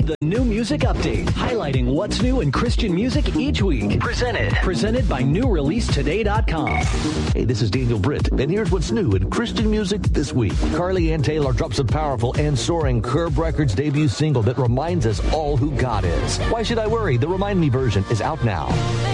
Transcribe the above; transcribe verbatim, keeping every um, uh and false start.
The New Music Update, highlighting what's new in Christian music each week. Presented. Presented by new release today dot com. Hey, this is Daniel Britt, and here's what's new in Christian music this week. Carly Ann Taylor drops a powerful and soaring Curb Records debut single that reminds us all who God is. Why Should I Worry? The Remind Me version is out now.